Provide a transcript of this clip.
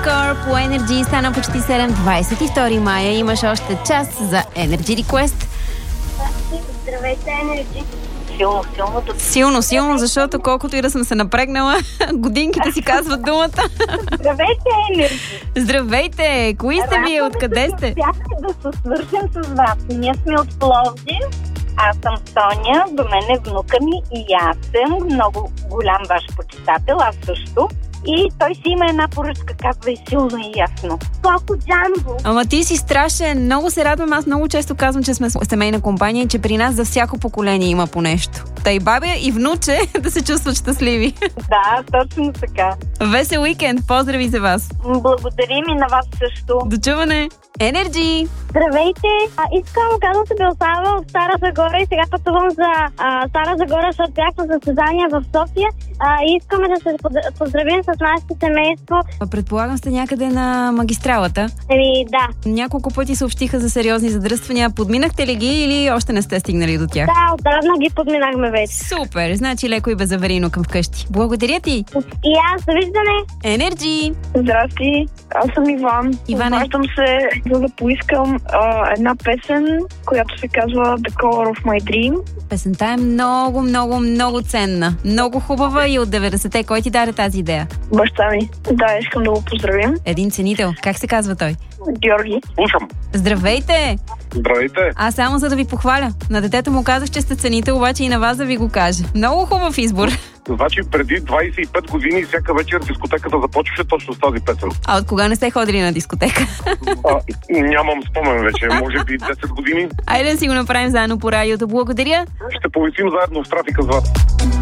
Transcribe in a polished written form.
Core по Energy. Стана почти 7, 22 мая. Имаш още час за Energy Request. Здравейте, Energy. Силно, защото колкото и да съм се напрегнала, годинките си казват думата. Здравейте, Energy. Здравейте! Кои сте вие? Откъде сте? Да се свържем с вас. Ние сме от Пловдив. Аз съм Соня, до мен е внука ми и аз съм много голям ваш почитател, аз също. И той си има една поръчка, казва и силно и ясно. Коко Джамбо. Ама ти си страшен. Много се радвам. Аз много често казвам, че сме семейна компания и че при нас за всяко поколение има по нещо. Та и бабя, и внуче да се чувстват щастливи. Да, точно така. Весел уикенд. Поздрави за вас. Благодарим и на вас също. До чуване. Energy! Здравейте! Искам казвам се Белсава от Стара Загора и сега пътувам за Стара Загора, защото бях на състезание в София. Искаме да се поздравим с нашето семейство. Предполагам сте някъде на магистралата. Да. Няколко пъти съобщиха за сериозни задръствания. Подминахте ли ги или още не сте стигнали до тях? Да, отдавна ги подминахме вече. Супер! Значи леко и безаварийно към вкъщи. Благодаря ти! И аз, довиждане! Energy! Здрасти, аз съм Иван. Иване. Обаждам се, за да поискам една песен, която се казва The Color of My Dream. Песента е много ценна. Много хубава и от 90-те. Кой ти даде тази идея? Баща ми. Да, искам да го поздравим. Един ценител. Как се казва той? Георги. Слушам. Здравейте! Здравейте. Аз само за да ви похваля. На детето му казах, че сте ценител, обаче и на вас да ви го кажа. Много хубав избор. Значи преди 25 години всяка вечер дискотеката започваше точно с тази песен. А от кога не сте ходили на дискотека? Нямам спомен вече, може би 10 години. Айде да си го направим заедно по радиото. Благодаря. Ще повисим заедно в трафика с вас.